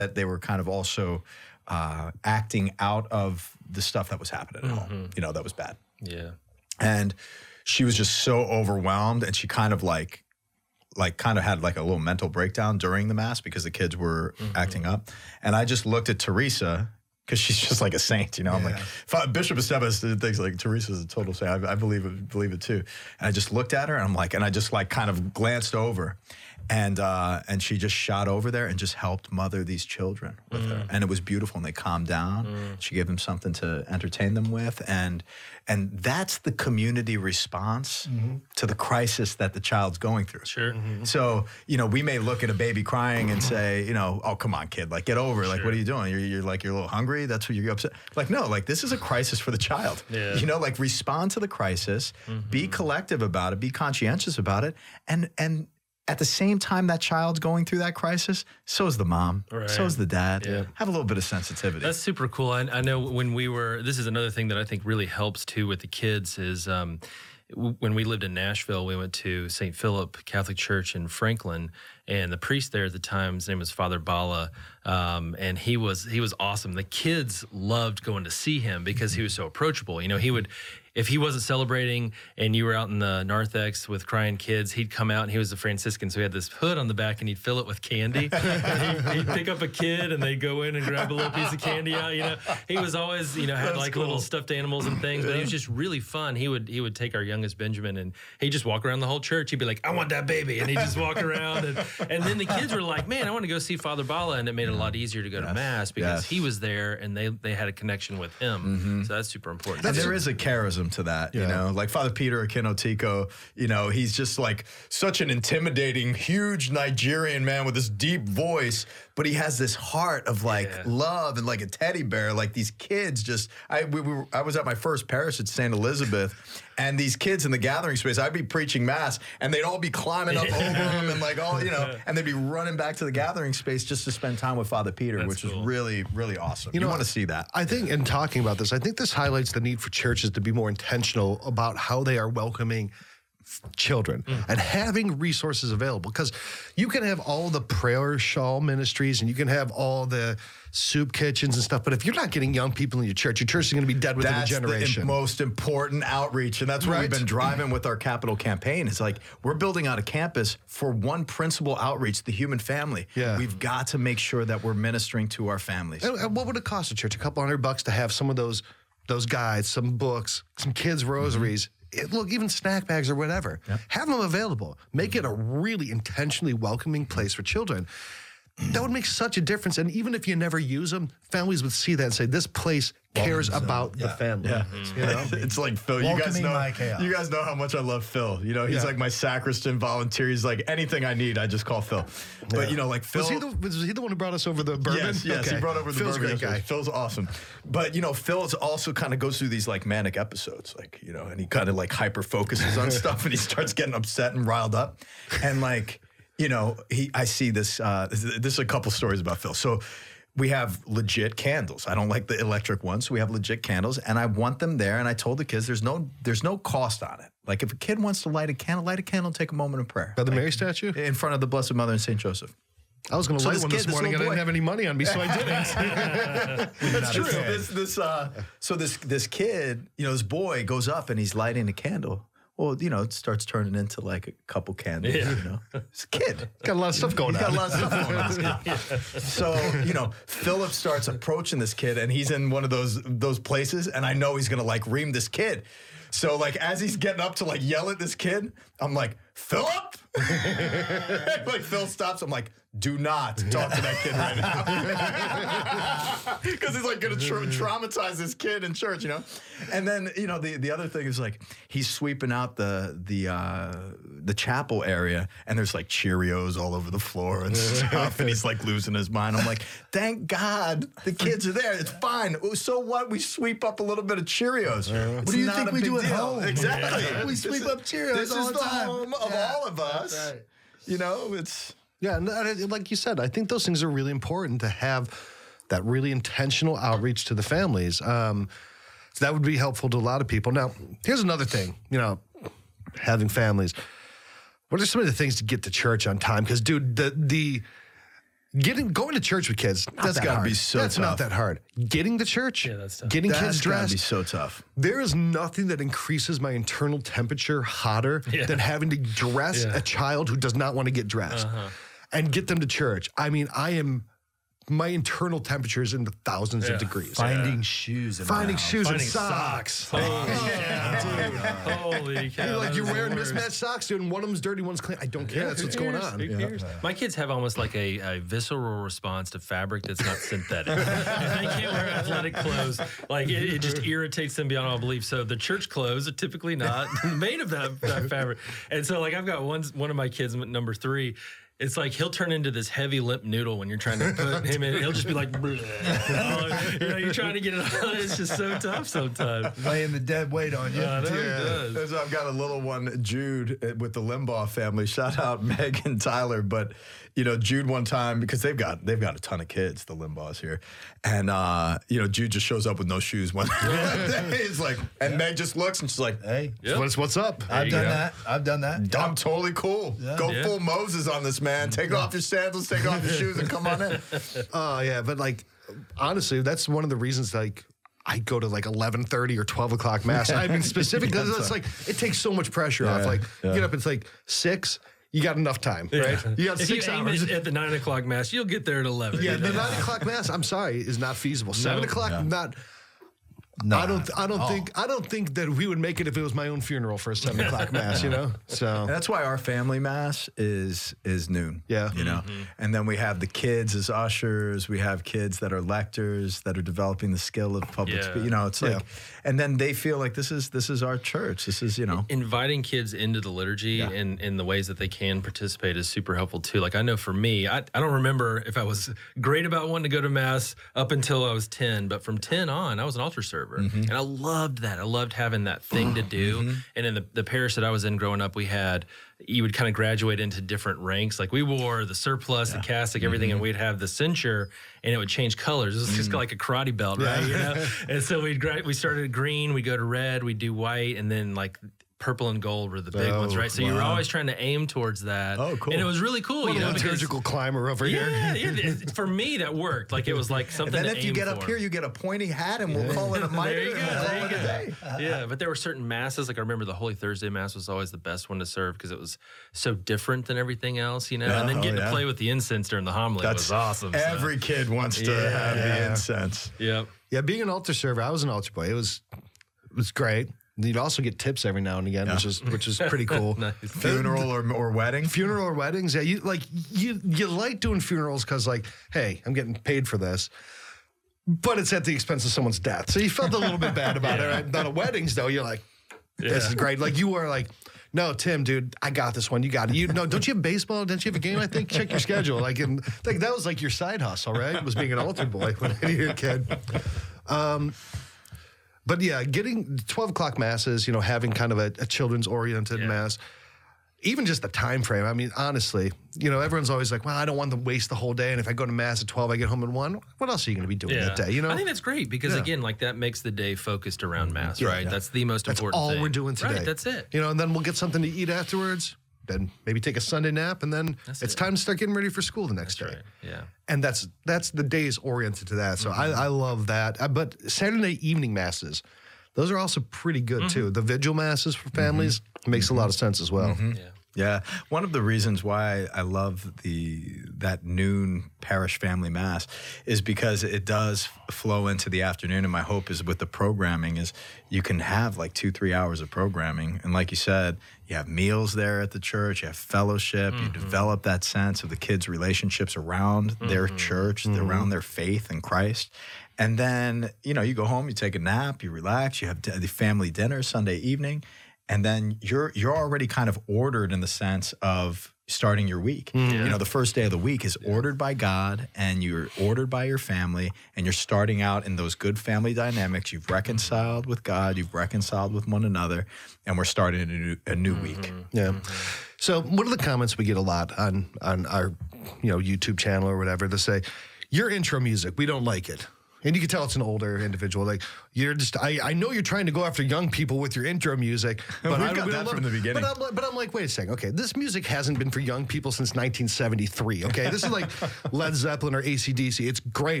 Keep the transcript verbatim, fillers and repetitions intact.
that they were kind of also uh, acting out of the stuff that was happening at Mm-hmm. home, you know, that was bad. Yeah. And she was just so overwhelmed, and she kind of like, like kind of had like a little mental breakdown during the mass because the kids were Mm-hmm. acting up. And I just looked at Teresa, because she's just like a saint, you know. I'm like, Fa- Bishop Estevez thinks like Teresa's a total saint. I, I believe it, believe it too. And I just looked at her, and I'm like, and I just like kind of glanced over, and uh, and she just shot over there and just helped mother these children with her, and it was beautiful. And they calmed down. She gave them something to entertain them with, and and that's the community response to the crisis that the child's going through. Sure. So, you know, we may look at a baby crying and say, you know, oh, come on, kid, like, get over it. Like, Sure. what are you doing? You're, you're like, you're a little hungry? That's what you're upset? Like, no, like, this is a crisis for the child. Yeah. You know, like, respond to the crisis, be collective about it, be conscientious about it, and, and, at the same time that child's going through that crisis, so is the mom, Right. so is the dad. Yeah. Have a little bit of sensitivity. That's super cool. I, I know when we were, this is another thing that I think really helps too with the kids is um, w- when we lived in Nashville, we went to Saint Philip Catholic Church in Franklin, and the priest there at the time, his name was Father Bala, um, and he was he was awesome. The kids loved going to see him because he was so approachable. You know, he would, if he wasn't celebrating and you were out in the narthex with crying kids, he'd come out, and he was a Franciscan, so he had this hood on the back, and he'd fill it with candy. And he'd, he'd pick up a kid, and they'd go in and grab a little piece of candy out. You know, he was always, you know, had That's like cool. little stuffed animals and things, but he was just really fun. He would he would take our youngest Benjamin, and he'd just walk around the whole church. He'd be like, "I want that baby," and he'd just walk around, and and then the kids were like, "Man, I want to go see Father Bala," and it made it a lot easier to go to mass because Yes. he was there, and they they had a connection with him. So that's super important. And there is a charism to that, you Yeah. know, like Father Peter Akinotiko, you know, he's just like such an intimidating, huge Nigerian man with this deep voice, but he has this heart of like Yeah. love and like a teddy bear. Like these kids just, I we, we were, I was at my first parish at Saint Elizabeth, and these kids in the gathering space, I'd be preaching mass, and they'd all be climbing up over him and like all, you know, and they'd be running back to the gathering space just to spend time with Father Peter, That's which cool. was really, really awesome. You, know, want to see that. I think in talking about this, I think this highlights the need for churches to be more intentional about how they are welcoming f- children and having resources available, because you can have all the prayer shawl ministries and you can have all the soup kitchens and stuff, but if you're not getting young people in your church, your church is going to be dead within That's a generation. the most important outreach, and that's what Right. we've been driving with our capital campaign. It's like we're building out a campus for one principal outreach: the human family. Yeah. We've got to make sure that we're ministering to our families. And, and what would it cost a church? A couple hundred bucks to have some of those those guides, some books, some kids' rosaries. It- look, even snack bags or whatever. Have them available. Make it a really intentionally welcoming place for children. That would make such a difference. And even if you never use them, families would see that and say, this place cares about the family. Yeah, You know? it's like Phil. You guys Welcoming know. my chaos. You guys know how much I love Phil. You know, he's Yeah. like my sacristan volunteer. He's like anything I need, I just call Phil. But you know, like Phil. Was he, the, was he the one who brought us over the bourbon? Yes, yes, Okay. he brought over the Phil's a bourbon. great guy. Phil's awesome. But, you know, Phil's also kind of goes through these like manic episodes, like, you know, and he kind of like hyper focuses on stuff, and he starts getting upset and riled up. And like, you know, he, I see this, uh, this is a couple stories about Phil. So we have legit candles. I don't like the electric ones. So we have legit candles, and I want them there. And I told the kids, there's no, there's no cost on it. Like if a kid wants to light a candle, light a candle and take a moment of prayer. By the Like, Mary statue? in front of the Blessed Mother and Saint Joseph. I was going to So light this one kid, this this morning, and I little didn't boy- have any money on me, so I didn't. That's true. This, this, uh, so this this kid, you know, this boy goes up and he's lighting a candle. Well, you know, it starts turning into like a couple candles. Yeah. You know, it's a kid. Got a lot of stuff going He's on. got a lot of stuff going on. So, you know, Philip starts approaching this kid, and he's in one of those those places, and I know he's gonna like ream this kid. So, like, as he's getting up to like yell at this kid, I'm like, Philip. Like Phil stops. I'm like, do not talk to that kid right now, because he's like gonna tra- traumatize this kid in church, you know. And then, you know, the, the other thing is like he's sweeping out the the uh, the chapel area, and there's like Cheerios all over the floor and stuff, and he's like losing his mind. I'm like, thank God the kids are there. It's fine. So what? We sweep up a little bit of Cheerios. What do you It's think not a we big do at deal. home? Exactly. We This sweep is- up Cheerios This all is the time. home of Yeah, all of us. that's right. You know, it's. Yeah, and that- like you said, I think those things are really important to have that really intentional outreach to the families. Um, so that would be helpful to a lot of people. Now, here's another thing, you know, having families. What are some of the things to get to church on time? Because, dude, the the Getting going to church with kids, not That's that gotta hard. be so That's tough. not that hard. Getting to church, Yeah, that's tough. getting That's kids gotta dressed. be so tough. There is nothing that increases my internal temperature hotter Yeah. than having to dress Yeah. a child who does not want to get dressed and get them to church. I mean, I am, my internal temperature is in the thousands Yeah. of degrees. Finding shoes. In Finding the house. shoes Finding and socks. socks. Oh, yeah, dude. Holy cow. You're like, that you're is the wearing worst. mismatched socks, dude, and one of them's dirty, one's clean. I don't care. That's Who what's going cares? on. Who cares? My kids have almost like a, a visceral response to fabric that's not synthetic. If they can't wear athletic clothes, like it, it just irritates them beyond all belief. So the church clothes are typically not made of that, that fabric. And so like I've got one one of my kids, number three. It's like he'll turn into this heavy limp noodle when you're trying to put him in. He'll just be like, "Bleh." Oh, you know, you're trying to get it on. It's just so tough sometimes. Laying the dead weight on you. Uh, there it does. So I've got a little one, Jude, uh, with the Limbaugh family. Shout out Meg and Tyler. But you know, Jude one time, because they've got they've got a ton of kids, the Limbaughs here, and uh, you know, Jude just shows up with no shoes one day. He's like, and Meg just looks and she's like, Hey, Yep. What's, what's up? I've you done go. that. I've done that. I'm totally cool. Go Yeah. full Moses on this, man. Take off your sandals, take off your shoes, and come on in. Oh, yeah. But like, honestly, that's one of the reasons, like, I go to like eleven thirty or twelve o'clock mass. I mean, specifically, because it's like, it takes so much pressure off. Yeah, Like, yeah. you get up, it's like six, you got enough time, right? You got If six you aim hours. it at the nine o'clock mass, you'll get there at eleven. Yeah, you the know? nine o'clock mass, I'm sorry, is not feasible. Seven o'clock, not. No, I don't. I don't oh. think. I don't think that we would make it if it was my own funeral for a seven o'clock mass. You know. So And that's why our family mass is is noon. Yeah. You know. And then we have the kids as ushers, we have kids that are lectors that are developing the skill of public Yeah. speaking. You know, it's like Yeah. and then they feel like this is this is our church. This is, you know. Inviting kids into the liturgy in, in the ways that they can participate is super helpful too. Like I know for me, I, I don't remember if I was great about wanting to go to mass up until I was ten, but from ten on, I was an altar server. And I loved that. I loved having that thing to do. And in the, the parish that I was in growing up, we had, you would kind of graduate into different ranks. Like we wore the surplice, the cassock, everything, and we'd have the censure, and it would change colors. It was just like a karate belt, right? You know? And so we'd gra- we started at green, we'd go to red, we'd do white, and then like purple and gold were the big ones, Oh, right? So you were always trying to aim towards that. Oh, cool. And it was really cool, what you a know, because liturgical climber over here. yeah, yeah, it- for me that worked. Like it was like And something. then to if you aim get up for. here, you get a pointy hat and we'll call it a mitre. There you go. and we'll There call you it a day. go. Yeah, but there were certain masses. Like I remember the Holy Thursday Mass was always the best one to serve because it was so different than everything else, you know. Yeah, and then oh, getting yeah. to play with the incense during the homily That's was awesome. so. Every kid wants to Yeah. have the Yeah. incense. Yep. Yeah, being an altar server, I was an altar boy. It was, it was great. You'd also get tips every now and again, which is which is pretty cool. Nice. Funeral or, or wedding. Funeral or weddings, yeah. You like you you like doing funerals because like, hey, I'm getting paid for this. But it's at the expense of someone's death. So you felt a little bit bad about it. Right? Not at weddings though, you're like, this is great. Like you were like, no, Tim, dude, I got this one. You got it. You no, don't you have baseball? Don't you have a game? I think check your schedule. Like, and like that was like your side hustle, right? Was being an altar boy when you were a kid. Um, but yeah, getting twelve o'clock masses, you know, having kind of a, a children's oriented Yeah. mass, even just the time frame. I mean, honestly, you know, everyone's always like, well, I don't want to waste the whole day. And if I go to mass at twelve, I get home at one. What else are you going to be doing Yeah. that day? You know, I think that's great because Yeah. again, like that makes the day focused around mass, Yeah, right? yeah. That's the most that's important all thing. we're doing today. Right, that's it. You know, and then we'll get something to eat afterwards. Then maybe take a Sunday nap, and then That's it's it. time to start getting ready for school the next day. Right. Yeah. And that's that's the days oriented to that. So Mm-hmm. I, I love that. Uh, But Saturday evening masses, those are also pretty good Mm-hmm. too. The vigil masses for families makes a lot of sense as well. Yeah. Yeah, one of the reasons why I love the that noon parish family mass is because it does flow into the afternoon. And my hope is with the programming is you can have like two, three hours of programming, and like you said, you have meals there at the church, you have fellowship, you develop that sense of the kids' relationships around their church, around their faith in Christ. And then, you know, you go home, you take a nap, you relax, you have the family dinner Sunday evening. And then you're you're already kind of ordered in the sense of starting your week. You know, the first day of the week is ordered by God, and you're ordered by your family, and you're starting out in those good family dynamics. You've reconciled with God, you've reconciled with one another, and we're starting a new, a new week. Yeah. So one of the comments we get a lot on on our you know YouTube channel or whatever, they say, your intro music, we don't like it. And you can tell it's an older individual. Like you're just, I, I know you're trying to go after young people with your intro music, but We've I got we that love- from the beginning. But I'm, like- but I'm like, wait a second. Okay, this music hasn't been for young people since nineteen seventy-three. Okay, this is like Led Zeppelin or A C D C. It's great.